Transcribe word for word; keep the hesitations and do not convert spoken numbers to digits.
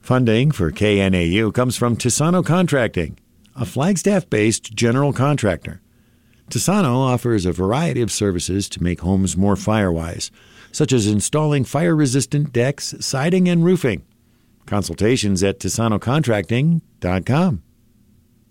Funding for K N A U comes from Tisano Contracting, a Flagstaff-based general contractor. Tisano offers a variety of services to make homes more fire-wise, such as installing fire-resistant decks, siding, and roofing. Consultations at tisano contracting dot com.